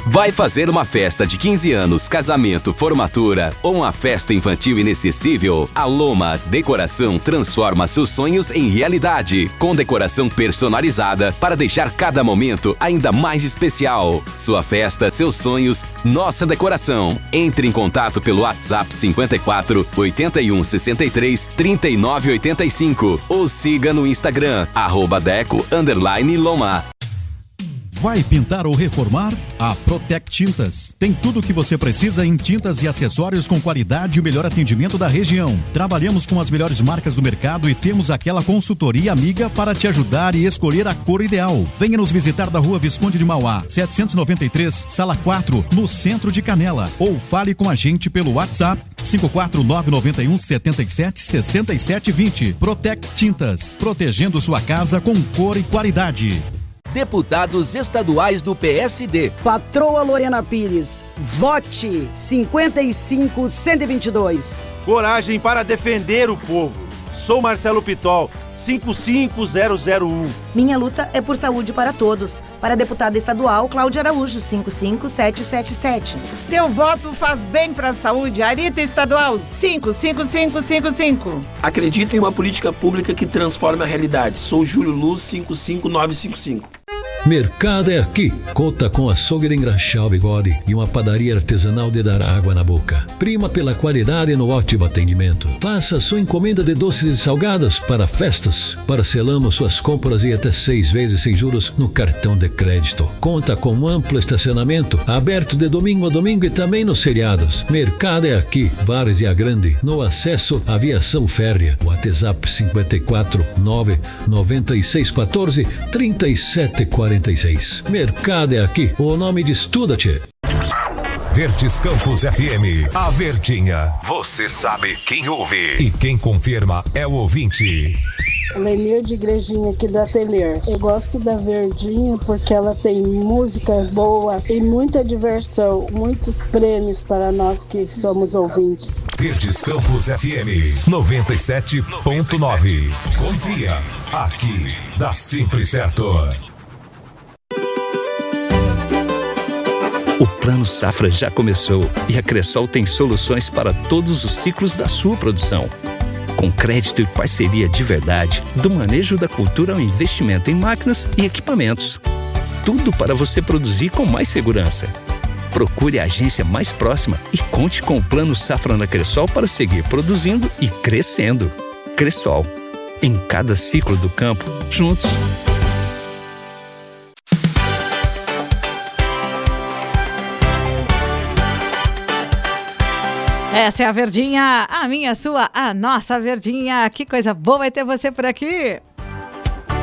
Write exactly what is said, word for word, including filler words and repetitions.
Vai fazer uma festa de quinze anos, casamento, formatura ou uma festa infantil inesquecível? A Loma Decoração transforma seus sonhos em realidade, com decoração personalizada para deixar cada momento ainda mais especial. Sua festa, seus sonhos, nossa decoração. Entre em contato pelo WhatsApp cinquenta e quatro, oitenta e um, sessenta e três, trinta e nove, oitenta e cinco ou siga no Instagram, arroba deco, underline Loma. Vai pintar ou reformar? A Protec Tintas tem tudo o que você precisa em tintas e acessórios com qualidade e o melhor atendimento da região. Trabalhamos com as melhores marcas do mercado e temos aquela consultoria amiga para te ajudar e escolher a cor ideal. Venha nos visitar da Rua Visconde de Mauá, setecentos e noventa e três, sala quatro, no centro de Canela. Ou fale com a gente pelo WhatsApp cinco quatro nove nove um, sete sete, seis sete dois zero. Protec Tintas, protegendo sua casa com cor e qualidade. Deputados estaduais do P S D. Patroa Lorena Pires. Vote cinquenta e cinco, cento e vinte e dois. Coragem para defender o povo. Sou Marcelo Pitol, cinco cinco zero zero um. Minha luta é por saúde para todos. Para a deputada estadual, Cláudia Araújo, cinco cinco sete sete sete. Teu voto faz bem para a saúde. Arita Estadual, cinco cinco cinco cinco cinco. Acredito em uma política pública que transforma a realidade. Sou Júlio Luz, cinco cinco nove cinco cinco. Mercado é aqui. Conta com açougue de engraxar o bigode e uma padaria artesanal de dar água na boca. Prima pela qualidade e no ótimo atendimento. Faça sua encomenda de doces e salgadas para festas. Parcelamos suas compras e até seis vezes sem juros no cartão de crédito. Conta com um amplo estacionamento, aberto de domingo a domingo e também nos feriados. Mercado é aqui. Várzea Grande, no acesso à Aviação Férrea. WhatsApp cinco quatro nove nove seis um quatro três sete quatro seis. Mercado é aqui. O nome diz tudo, tchê. Verdes Campos F M, a Verdinha. Você sabe quem ouve e quem confirma é o ouvinte. Lenir de Igrejinha aqui do Ateliê. Eu gosto da Verdinha porque ela tem música boa e muita diversão, muitos prêmios para nós que somos ouvintes. Verdes Campos F M noventa e sete ponto nove. Confia, aqui dá sempre certo. O Plano Safra já começou e a Cressol tem soluções para todos os ciclos da sua produção. Com crédito e parceria de verdade, do manejo da cultura ao investimento em máquinas e equipamentos. Tudo para você produzir com mais segurança. Procure a agência mais próxima e conte com o Plano Safra na Cressol para seguir produzindo e crescendo. Cressol, em cada ciclo do campo, juntos. Essa é a Verdinha, a minha, a sua, a nossa Verdinha. Que coisa boa vai ter você por aqui.